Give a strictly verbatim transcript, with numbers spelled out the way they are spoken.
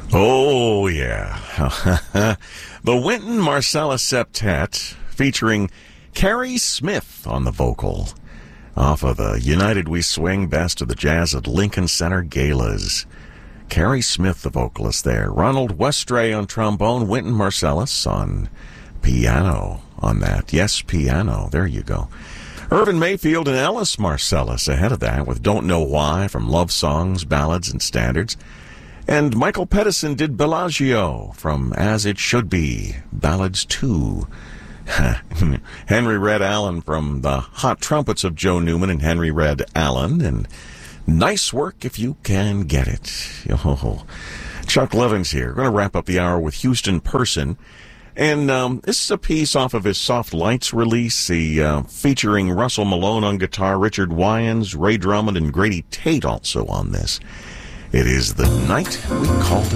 Oh, yeah. The Wynton Marsalis Septet featuring Carrie Smith on the vocal off of the United We Swing Best of the Jazz at Lincoln Center Galas. Carrie Smith, the vocalist there. Ronald Westray on trombone. Wynton Marsalis on piano on that. Yes, piano. There you go. Irvin Mayfield and Ellis Marsalis ahead of that with Don't Know Why from Love Songs, Ballads, and Standards. And Michael Pedersen did Bellagio from As It Should Be, Ballads two. Henry Red Allen from the Hot Trumpets of Joe Newman and Henry Red Allen. And Nice Work If You Can Get It. Oh, Chuck Levins here. We're going to wrap up the hour with Houston Person. And um, this is a piece off of his Soft Lights release, the, uh, featuring Russell Malone on guitar, Richard Wyans, Ray Drummond, and Grady Tate also on this. It is The Night We Called It